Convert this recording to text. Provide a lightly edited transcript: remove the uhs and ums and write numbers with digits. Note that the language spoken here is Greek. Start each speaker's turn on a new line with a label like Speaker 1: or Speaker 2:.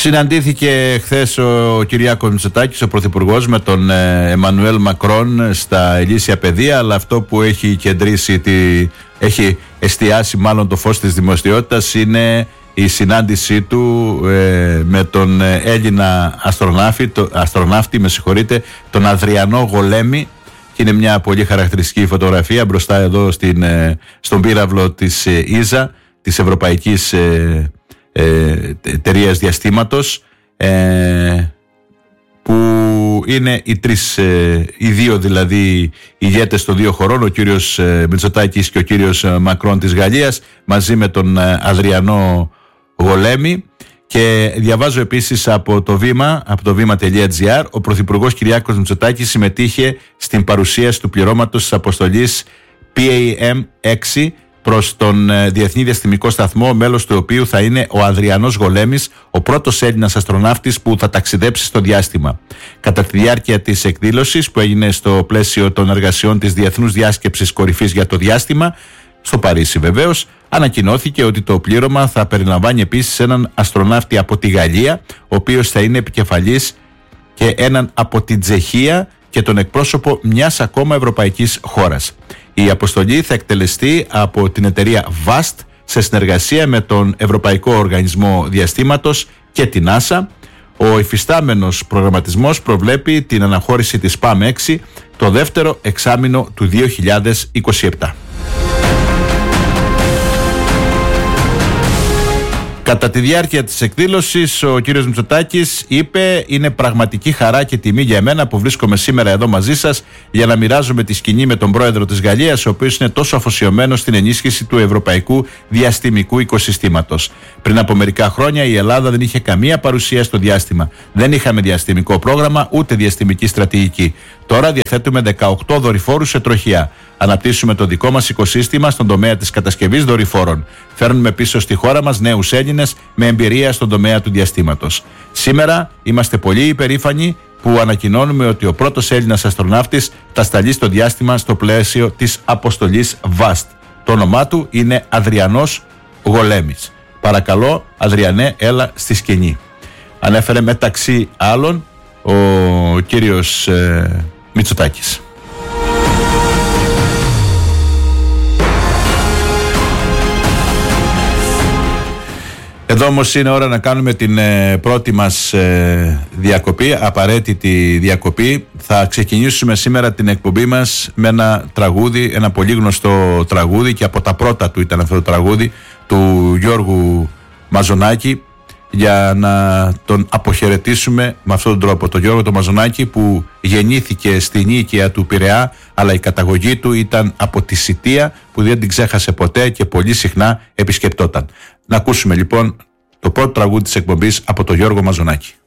Speaker 1: Συναντήθηκε χθες ο Κυριάκος Μητσοτάκης, ο Πρωθυπουργός, με τον Εμμανουέλ Μακρόν στα Ηλίσια Παιδεία, αλλά αυτό που έχει κεντρήσει, έχει εστιάσει μάλλον το φως της δημοσιότητας, είναι η συνάντησή του με τον Έλληνα αστροναύτη, τον Αδριανό Γολέμη, και είναι μια πολύ χαρακτηριστική φωτογραφία μπροστά εδώ στον πύραυλο της ΙΖΑ, της Ευρωπαϊκής Εταιρείας Διαστήματος, που είναι οι δύο δηλαδή ηγέτες των δύο χωρών, ο κύριος Μητσοτάκης και ο κύριος Μακρόν της Γαλλίας, μαζί με τον Αδριανό Γολέμη. Και διαβάζω επίσης από το βήμα.gr, ο Πρωθυπουργός Κυριάκος Μητσοτάκης συμμετείχε στην παρουσίαση του πληρώματος της αποστολής PAM-6 προς τον Διεθνή Διαστημικό Σταθμό, μέλος του οποίου θα είναι ο Αδριανός Γολέμης, ο πρώτος Έλληνας αστροναύτης που θα ταξιδέψει στο διάστημα. Κατά τη διάρκεια της εκδήλωσης, που έγινε στο πλαίσιο των εργασιών της Διεθνούς Διάσκεψης Κορυφής για το Διάστημα, στο Παρίσι βεβαίως, ανακοινώθηκε ότι το πλήρωμα θα περιλαμβάνει επίσης έναν αστροναύτη από τη Γαλλία, ο οποίος θα είναι επικεφαλής, και έναν από την Τσεχία και τον εκπρόσωπο μιας ακόμα ευρωπαϊκής χώρας. Η αποστολή θα εκτελεστεί από την εταιρεία VAST σε συνεργασία με τον Ευρωπαϊκό Οργανισμό Διαστήματος και την NASA. Ο υφιστάμενος προγραμματισμός προβλέπει την αναχώρηση της PAM-6 το δεύτερο εξάμηνο του 2027. Κατά τη διάρκεια της εκδήλωσης, ο κύριος Μητσοτάκης είπε: «Είναι πραγματική χαρά και τιμή για μένα που βρίσκομαι σήμερα εδώ μαζί σας για να μοιράζομαι τη σκηνή με τον πρόεδρο της Γαλλίας, ο οποίος είναι τόσο αφοσιωμένος στην ενίσχυση του ευρωπαϊκού διαστημικού οικοσυστήματος. Πριν από μερικά χρόνια η Ελλάδα δεν είχε καμία παρουσία στο διάστημα. Δεν είχαμε διαστημικό πρόγραμμα ούτε διαστημική στρατηγική. Τώρα διαθέτουμε 18 δορυφόρους σε τροχιά. Αναπτύσσουμε το δικό μας οικοσύστημα στον τομέα της κατασκευής δορυφόρων. Φέρνουμε πίσω στη χώρα μας νέους Έλληνες με εμπειρία στον τομέα του διαστήματος. Σήμερα είμαστε πολύ υπερήφανοι που ανακοινώνουμε ότι ο πρώτος Έλληνας αστροναύτης θα σταλεί στο διάστημα στο πλαίσιο της αποστολής VAST. Το όνομά του είναι Αδριανός Γολέμης. Παρακαλώ, Αδριανέ, έλα στη σκηνή». Ανέφερε μεταξύ άλλων ο κύριος Μητσοτάκης. Εδώ όμως είναι ώρα να κάνουμε την πρώτη μας διακοπή, απαραίτητη διακοπή. Θα ξεκινήσουμε σήμερα την εκπομπή μας με ένα τραγούδι, ένα πολύ γνωστό τραγούδι, και από τα πρώτα του ήταν αυτό το τραγούδι, του Γιώργου Μαζονάκη, για να τον αποχαιρετήσουμε με αυτόν τον τρόπο. Τον Γιώργο τον Μαζονάκη, που γεννήθηκε στην Νίκαια του Πειραιά, αλλά η καταγωγή του ήταν από τη Σιτία, που δεν την ξέχασε ποτέ και πολύ συχνά επισκεπτόταν. Να ακούσουμε λοιπόν το πρώτο τραγούδι της εκπομπής από τον Γιώργο Μαζονάκη.